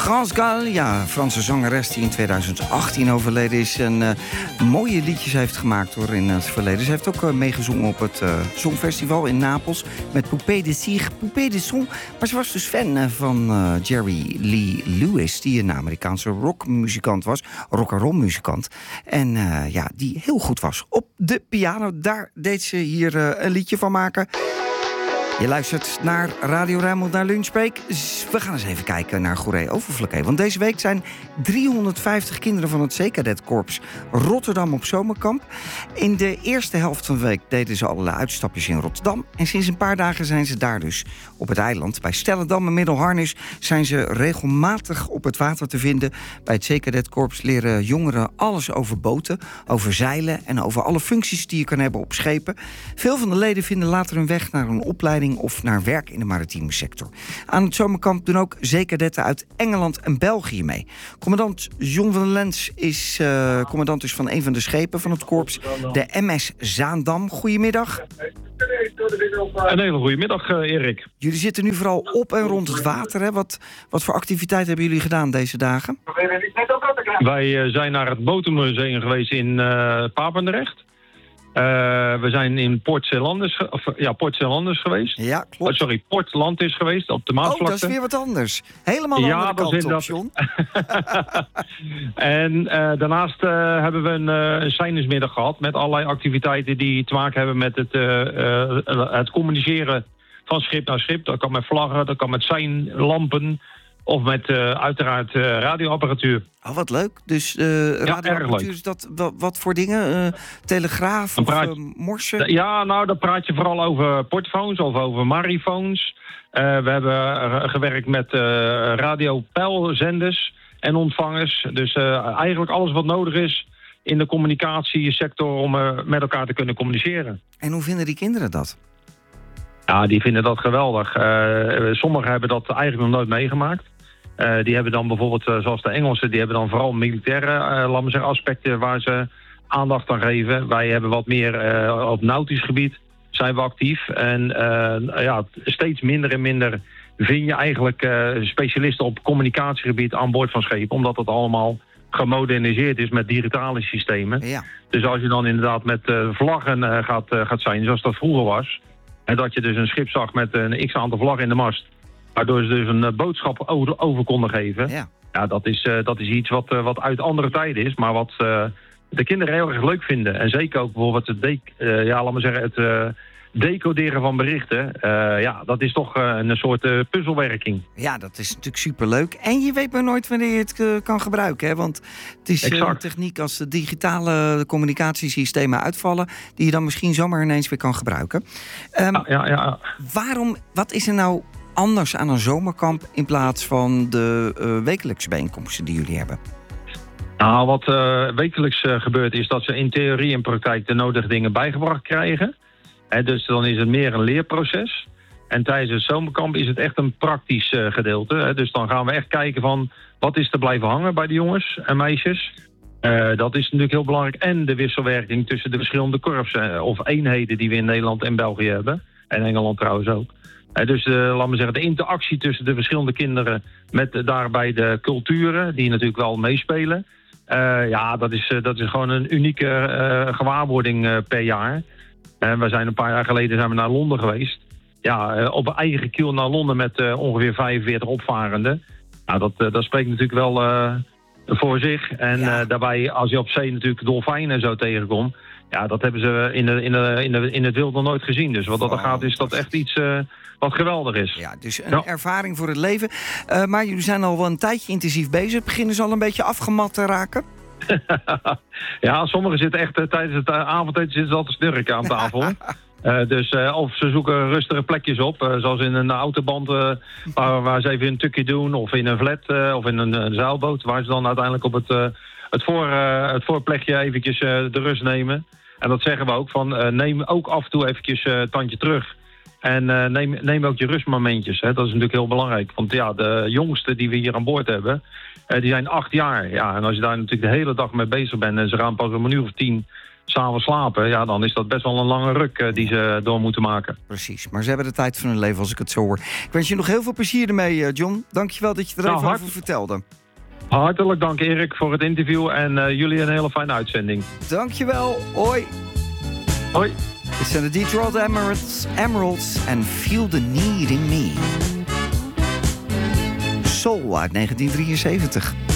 France Gall, ja, Franse zangeres die in 2018 overleden is. En mooie liedjes heeft gemaakt hoor, in het verleden. Ze heeft ook meegezongen op het Songfestival in Napels met Poupée de Cire, Poupée de Son. Maar ze was dus fan van Jerry Lee Lewis, die een Amerikaanse rockmuzikant was, rock-and-roll muzikant. En ja, die heel goed was op de piano. Daar deed ze hier een liedje van maken. Je luistert naar Radio Rijnmond, naar Lunchbreak. We gaan eens even kijken naar Goeree Overflakkee. Want deze week zijn 350 kinderen van het Zeekadetkorps Rotterdam op zomerkamp. In de eerste helft van de week deden ze allerlei uitstapjes in Rotterdam. En sinds een paar dagen zijn ze daar dus op het eiland. Bij Stellendam en Middelharnis zijn ze regelmatig op het water te vinden. Bij het Zeekadetkorps leren jongeren alles over boten, over zeilen en over alle functies die je kan hebben op schepen. Veel van de leden vinden later hun weg naar een opleiding of naar werk in de maritieme sector. Aan het zomerkamp doen ook zeekadetten uit Engeland en België mee. Commandant John van der Lens is commandant dus van een van de schepen van het korps, de MS Zaandam. Goedemiddag. Een hele goede middag, Erik. Jullie zitten nu vooral op en rond het water. Hè? Wat voor activiteiten hebben jullie gedaan deze dagen? Wij zijn naar het Botenmuseum geweest in Papendrecht. We zijn in Port Zeelanders geweest. Ja, klopt. Portland is geweest, op de Maasvlakte. Oh, dat is weer wat anders. Helemaal de andere kant op, John. En daarnaast hebben we een seinersmiddag gehad met allerlei activiteiten die te maken hebben met het communiceren van schip naar schip. Dat kan met vlaggen, dat kan met seinlampen of met uiteraard radioapparatuur. Oh, wat leuk. Dus radioapparatuur, is dat wat voor dingen? Telegraaf of morsen? Ja, nou, dan praat je vooral over portphones of over marifoons. We hebben gewerkt met radiopeilzenders en ontvangers. Dus eigenlijk alles wat nodig is in de communicatiesector om met elkaar te kunnen communiceren. En hoe vinden die kinderen dat? Ja, die vinden dat geweldig. Sommigen hebben dat eigenlijk nog nooit meegemaakt. Die hebben dan bijvoorbeeld, zoals de Engelsen, die hebben dan vooral militaire aspecten waar ze aandacht aan geven. Wij hebben wat meer op nautisch gebied zijn we actief. En steeds minder en minder vind je eigenlijk specialisten op communicatiegebied aan boord van schepen. Omdat het allemaal gemoderniseerd is met digitale systemen. Ja. Dus als je dan inderdaad met vlaggen gaat zijn, zoals dat vroeger was. En dat je dus een schip zag met een x-aantal vlaggen in de mast. Waardoor ze dus een boodschap over konden geven. Ja, dat is iets wat uit andere tijden is. Maar wat de kinderen heel erg leuk vinden. En zeker ook bijvoorbeeld het decoderen van berichten. Dat is toch een soort puzzelwerking. Ja, dat is natuurlijk superleuk. En je weet maar nooit wanneer je het kan gebruiken. Hè? Want het is een techniek als de digitale communicatiesystemen uitvallen, die je dan misschien zomaar ineens weer kan gebruiken. Wat is er nou anders aan een zomerkamp in plaats van de wekelijkse bijeenkomsten die jullie hebben? Nou, wat wekelijks gebeurt is dat ze in theorie en praktijk de nodige dingen bijgebracht krijgen. Dus dan is het meer een leerproces. En tijdens het zomerkamp is het echt een praktisch gedeelte. Dus dan gaan we echt kijken van wat is te blijven hangen bij de jongens en meisjes. Dat is natuurlijk heel belangrijk. En de wisselwerking tussen de verschillende korpsen of eenheden die we in Nederland en België hebben. En Engeland trouwens ook. Dus de interactie tussen de verschillende kinderen met daarbij de culturen die natuurlijk wel meespelen. Dat is gewoon een unieke gewaarwording per jaar. We zijn een paar jaar geleden naar Londen geweest. Ja, op eigen kiel naar Londen met ongeveer 45 opvarenden. Nou, dat spreekt natuurlijk wel voor zich. En daarbij, als je op zee natuurlijk dolfijnen en zo tegenkomt, ja, dat hebben ze in het wild nog nooit gezien. Dus wat dat gaat, is dat echt iets wat geweldig is. Ja, dus een ervaring voor het leven. Maar jullie zijn al wel een tijdje intensief bezig. Beginnen ze al een beetje afgemat te raken? Ja, sommigen zitten echt tijdens het avondeten zitten ze al te snurken aan tafel. Of ze zoeken rustige plekjes op, zoals in een autoband waar ze even een tukje doen, of in een flat of in een zeilboot, waar ze dan uiteindelijk op het voorplekje eventjes de rust nemen. En dat zeggen we ook, van neem ook af en toe eventjes tandje terug. En neem ook je rustmomentjes. Hè. Dat is natuurlijk heel belangrijk. Want ja, de jongsten die we hier aan boord hebben, die zijn 8 jaar. Ja, en als je daar natuurlijk de hele dag mee bezig bent en ze gaan pas om 1:10 s'avonds slapen, ja, dan is dat best wel een lange ruk die ze door moeten maken. Precies, maar ze hebben de tijd van hun leven als ik het zo hoor. Ik wens je nog heel veel plezier ermee, John. Dankjewel dat je er even over vertelde. Hartelijk dank, Erik, voor het interview en jullie een hele fijne uitzending. Dankjewel, hoi. Hoi. Dit zijn de Detroit Emeralds en Feel the Need in Me. Soul uit 1973.